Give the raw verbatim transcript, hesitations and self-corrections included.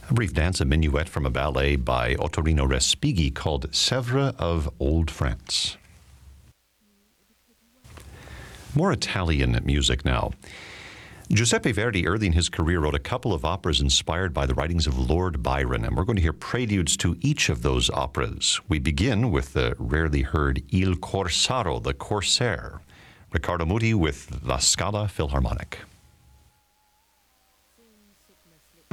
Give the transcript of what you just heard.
A brief dance, a minuet from a ballet by Ottorino Respighi called Sèvres of Old France. More Italian music now. Giuseppe Verdi, early in his career, wrote a couple of operas inspired by the writings of Lord Byron, and we're going to hear preludes to each of those operas. We begin with the rarely heard Il Corsaro, the Corsair. Riccardo Muti with La Scala Philharmonic.